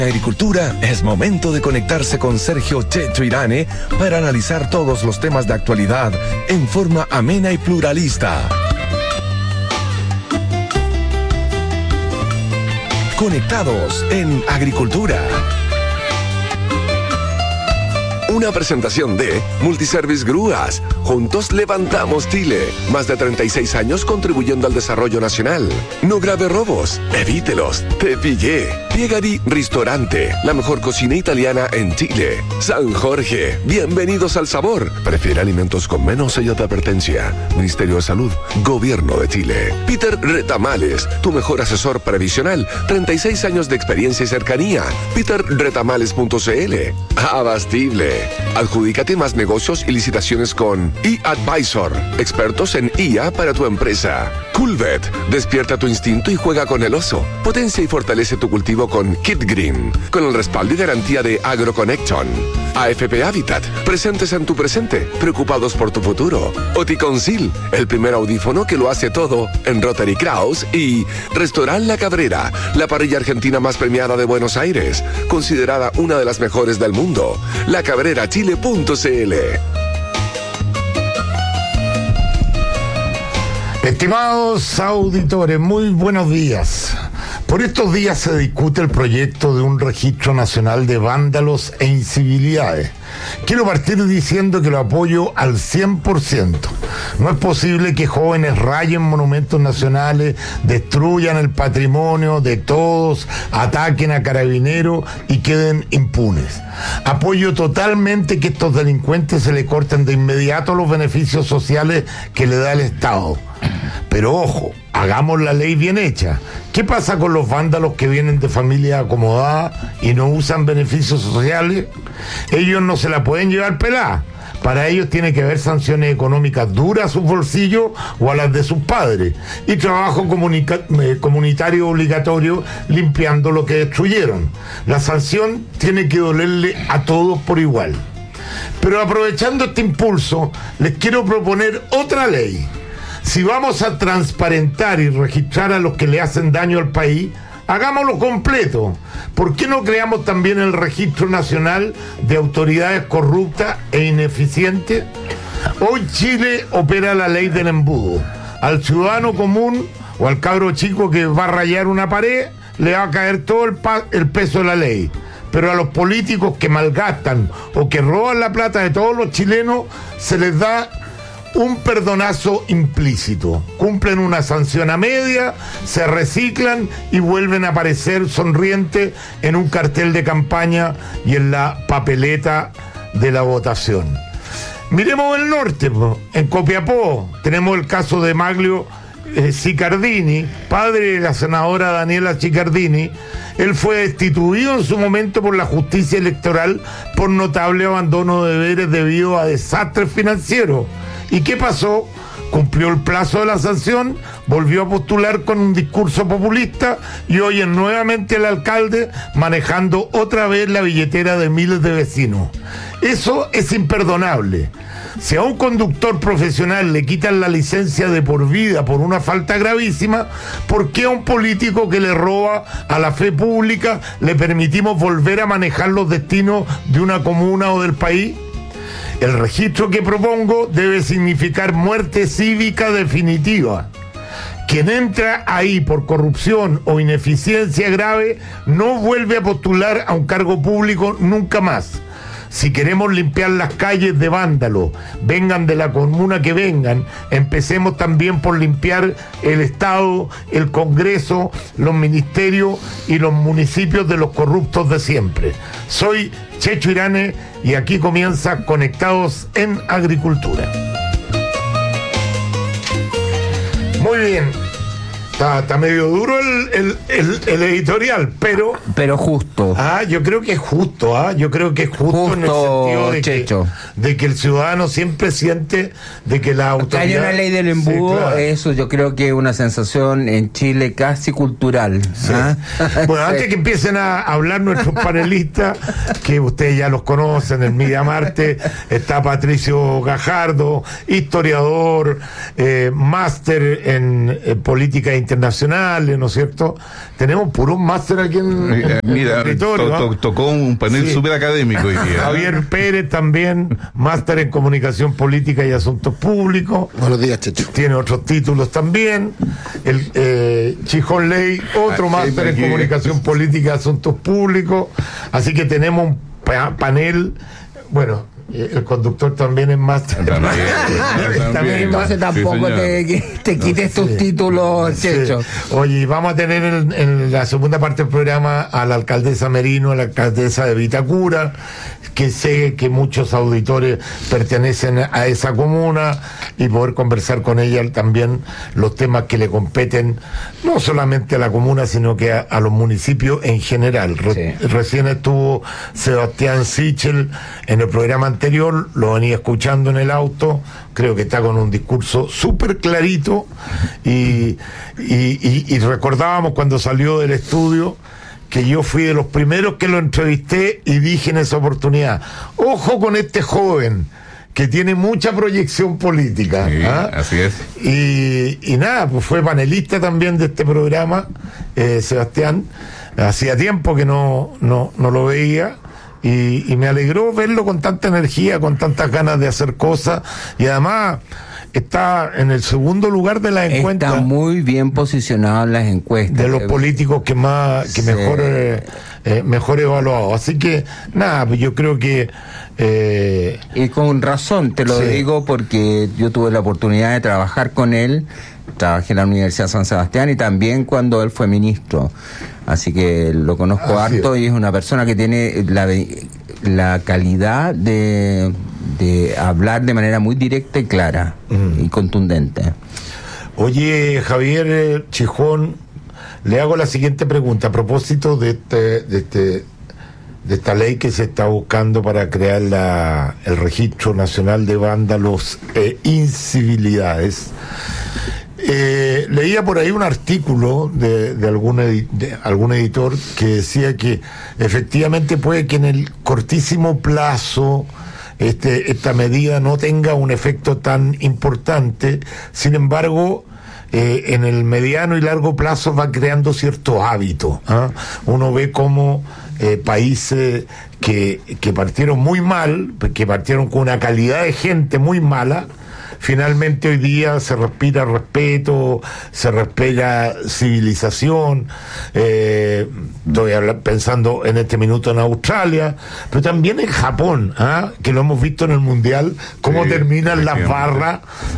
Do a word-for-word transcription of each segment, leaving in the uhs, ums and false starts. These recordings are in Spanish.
Agricultura, es momento de conectarse con Sergio Checho Irane para analizar todos los temas de actualidad en forma amena y pluralista. Conectados en Agricultura. Una presentación de Multiservice Grúas. Juntos levantamos Chile. Más de treinta y seis años contribuyendo al desarrollo nacional. No grave robos. Evítelos. Te pillé. Piegari Ristorante. La mejor cocina italiana en Chile. San Jorge. Bienvenidos al sabor. Prefiere alimentos con menos sellos de advertencia. Ministerio de Salud. Gobierno de Chile. Peter Retamales. Tu mejor asesor previsional. treinta y seis años de experiencia y cercanía. peter retamales punto c l. Abastible. Adjudícate más negocios y licitaciones con eAdvisor, expertos en I A para tu empresa. Coolvet, despierta tu instinto y juega con el oso. Potencia y fortalece tu cultivo con Kit Green, con el respaldo y garantía de AgroConnection. A F P Habitat, presentes en tu presente, preocupados por tu futuro. Oticonsil, el primer audífono que lo hace todo en Rotary Kraus. Y Restaurant La Cabrera, la parrilla argentina más premiada de Buenos Aires, considerada una de las mejores del mundo. La Cabrera Chile punto c l. Estimados auditores, muy buenos días. Por estos días se discute el proyecto de un registro nacional de vándalos e incivilidades. Quiero partir diciendo que lo apoyo al cien por ciento. No es posible que jóvenes rayen monumentos nacionales, destruyan el patrimonio de todos, ataquen a carabineros y queden impunes. Apoyo totalmente que estos delincuentes se le corten de inmediato los beneficios sociales que le da el Estado. Pero ojo, hagamos la ley bien hecha. ¿Qué pasa con los vándalos que vienen de familias acomodadas y no usan beneficios sociales? Ellos no se la pueden llevar pelada. Para ellos tiene que haber sanciones económicas duras a sus bolsillos o a las de sus padres, y trabajo comunica- eh, comunitario obligatorio limpiando lo que destruyeron. La sanción tiene que dolerle a todos por igual. Pero aprovechando este impulso, les quiero proponer otra ley. Si vamos a transparentar y registrar a los que le hacen daño al país, hagámoslo completo. ¿Por qué no creamos también el Registro Nacional de Autoridades Corruptas e Ineficientes? Hoy Chile opera la ley del embudo. Al ciudadano común o al cabro chico que va a rayar una pared, le va a caer todo el, pa- el peso de la ley. Pero a los políticos que malgastan o que roban la plata de todos los chilenos, se les da un perdonazo implícito. Cumplen una sanción a media, se reciclan y vuelven a aparecer sonrientes en un cartel de campaña y en la papeleta de la votación. Miremos el norte, en Copiapó tenemos el caso de Maglio eh, Cicardini, padre de la senadora Daniela Cicardini. Él fue destituido en su momento por la justicia electoral por notable abandono de deberes debido a desastres financieros. ¿Y qué pasó? Cumplió el plazo de la sanción, volvió a postular con un discurso populista y hoy es nuevamente el alcalde manejando otra vez la billetera de miles de vecinos. Eso es imperdonable. Si a un conductor profesional le quitan la licencia de por vida por una falta gravísima, ¿por qué a un político que le roba a la fe pública le permitimos volver a manejar los destinos de una comuna o del país? El registro que propongo debe significar muerte cívica definitiva. Quien entra ahí por corrupción o ineficiencia grave no vuelve a postular a un cargo público nunca más. Si queremos limpiar las calles de vándalos, vengan de la comuna que vengan, empecemos también por limpiar el Estado, el Congreso, los ministerios y los municipios de los corruptos de siempre. Soy Checho Irane y aquí comienza Conectados en Agricultura. Muy bien. Está, está medio duro el, el, el, el editorial, pero... Pero justo. Ah, yo creo que es justo, ¿ah? Yo creo que es justo, Justo, en el sentido de que, de que el ciudadano siempre siente de que la autoridad... Que hay una ley del embudo, sí, claro. Eso yo creo que es una sensación en Chile casi cultural. Sí. ¿Ah? Bueno, antes que empiecen a hablar nuestros panelistas, que ustedes ya los conocen, en Media Marte está Patricio Gajardo, historiador, eh, máster en eh, política internacionales, ¿no es cierto? Tenemos puros máster aquí en, en, eh, mira, en el territorio, to, to, tocó un panel sí. súper académico hoy día. Javier Pérez también, máster en comunicación política y asuntos públicos. Buenos días, Checho. Tiene otros títulos también. El eh, Chijón Ley, otro Ah, máster en sí, comunicación política y asuntos públicos. Así que tenemos un pa- panel, bueno, el conductor también es máster. También, También también. es Entonces tampoco Sí, te, te quites tus Sí. títulos, Sí. Checho. Oye, vamos a tener en, en la segunda parte del programa a la alcaldesa Merino, a la alcaldesa de Vitacura, que sé que muchos auditores pertenecen a esa comuna, y poder conversar con ella también los temas que le competen, no solamente a la comuna, sino que a, a los municipios en general. Re- Sí. Recién estuvo Sebastián Sichel en el programa anterior, lo venía escuchando en el auto, creo que está con un discurso súper clarito, y, y, y, y recordábamos cuando salió del estudio que yo fui de los primeros que lo entrevisté y dije en esa oportunidad, ojo con este joven que tiene mucha proyección política. Sí, ¿ah? así es. Y, y nada, pues fue panelista también de este programa, eh, Sebastián. Hacía tiempo que no, no, no lo veía. Y, y me alegró verlo con tanta energía, con tantas ganas de hacer cosas, y además está en el segundo lugar de las encuestas. Está muy bien posicionado en las encuestas. De los Eh, políticos que más, que Sí. mejor, eh, eh, mejor evaluados. Así que nada, pues yo creo que eh, Y con razón, te lo Sí. digo porque yo tuve la oportunidad de trabajar con él, trabajé en la Universidad de San Sebastián y también cuando él fue ministro, así que lo conozco Así harto es. y es una persona que tiene la, la calidad de, de hablar de manera muy directa y clara Mm. y contundente. Oye, Javier eh, Chijón, le hago la siguiente pregunta a propósito de este, de este, de esta ley que se está buscando para crear la, el Registro Nacional de Vándalos e Incivilidades. Eh, leía por ahí un artículo de, de, algún edi- de algún editor que decía que efectivamente puede que en el cortísimo plazo este, esta medida no tenga un efecto tan importante, sin embargo, eh, en el mediano y largo plazo va creando ciertos hábitos. ¿ah? Uno ve cómo eh, países que, que partieron muy mal, que partieron con una calidad de gente muy mala, finalmente hoy día se respira respeto, se respira civilización. Eh, estoy habla- pensando en este minuto en Australia, pero también en Japón, ¿ah? Que lo hemos visto en el Mundial, cómo Sí, terminan las efectivamente. barras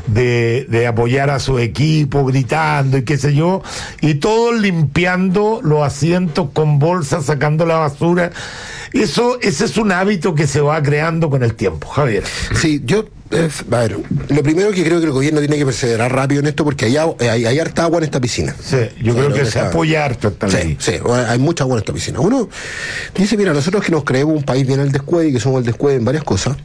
de, de apoyar a su equipo, gritando y qué sé yo, y todos limpiando los asientos con bolsas, sacando la basura. Eso, ese es un hábito que se va creando con el tiempo, Javier. Sí, yo, eh, a ver, lo primero que creo que el gobierno tiene que perseverar rápido en esto, porque hay, agua- hay, hay harta agua en esta piscina. Sí, yo Sí, creo lo que que se está- apoya harto esta Sí, ley. sí, hay mucha agua en esta piscina. Uno dice, mira, nosotros que nos creemos un país bien al descueve y que somos el descueve en varias cosas,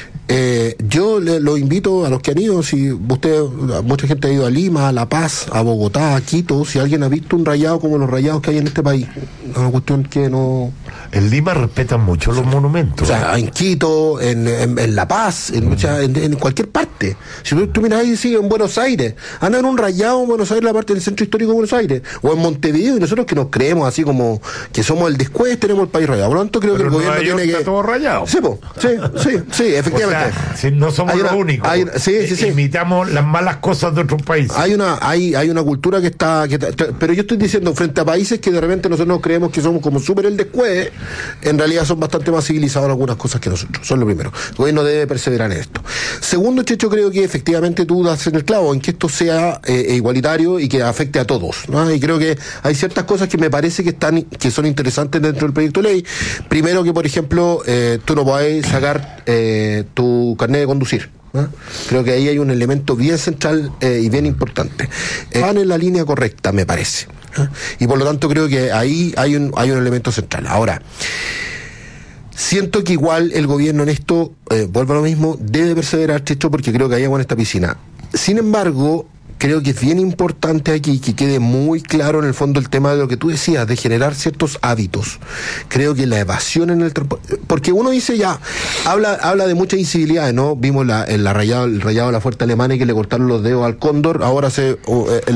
eh, yo le, lo invito a los que han ido, si usted, mucha gente ha ido a Lima, a La Paz, a Bogotá, a Quito, si alguien ha visto un rayado como los rayados que hay en este país, una cuestión que no... En Lima respetan mucho los monumentos. O sea, en Quito, en, en, en La Paz, en, mucha- en, en cualquier parte. Si tú, tú miras ahí, sí, en Buenos Aires, anda en un rayado en Buenos Aires, la parte del centro histórico de Buenos Aires, o en Montevideo, y nosotros que nos creemos así como que somos el después, tenemos el país rayado. Por lo tanto, creo Pero que el Nueva gobierno York tiene que. está todo rayado. Sí, po, sí, sí, sí, efectivamente. O sea, si no somos Hay una- los únicos. hay una- sí, sí, sí. Imitamos las malas cosas de otros países. Hay una, hay, hay una cultura que está, que está- pero yo estoy diciendo, frente a países que de repente nosotros nos creemos que somos como súper el después, en realidad son bastante más civilizados en algunas cosas que nosotros. Son lo primero. El gobierno debe perseverar en esto. Segundo, Checho, creo que efectivamente tú das en el clavo, en que esto sea eh, igualitario y que afecte a todos, ¿no? Y creo que hay ciertas cosas que me parece que están, que son interesantes dentro del proyecto de ley. Primero que, por ejemplo, eh, tú no podés sacar eh, tu carnet de conducir. ¿no? Creo que ahí hay un elemento bien central eh, y bien importante. Eh, van en la línea correcta, me parece. ¿no? Y por lo tanto creo que ahí hay un, hay un elemento central. Ahora, siento que igual el gobierno en esto, eh, vuelvo a lo mismo, debe perseverar, Checho, porque creo que hay agua en esta piscina. Sin embargo, creo que es bien importante aquí que quede muy claro en el fondo el tema de lo que tú decías, de generar ciertos hábitos. Creo que la evasión en el transporte, porque uno dice ya, habla habla de muchas incivilidades, ¿no? Vimos la, el, la rayado, el rayado de la fuerza alemana y que le cortaron los dedos al cóndor, ahora se... o, eh, el